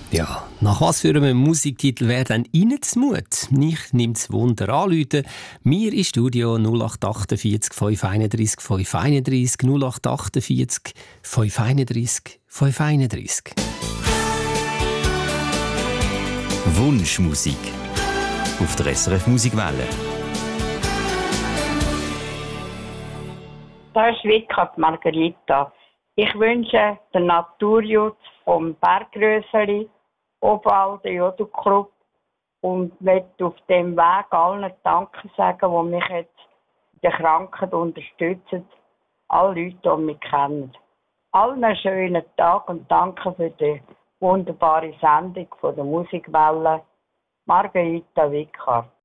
Ja, nach was für einem Musiktitel wäre dann Ihnen zumut? Mich nimmt es Wunder anrufen. Mir im Studio 0848 531 531 0848 531 531. Wunschmusik auf der SRF Musikwelle. Das ist Wickert Margarita. Ich wünsche den Naturjutz vom Bergröseli, Oberalden Jodelclub und möchte auf dem Weg allen Danke sagen, die mich jetzt in der Krankheit unterstützen. Alle Leute, die mich kennen. Allen einen schönen Tag und danke für die wunderbare Sendung von der Musikwelle. Margarita Wickert.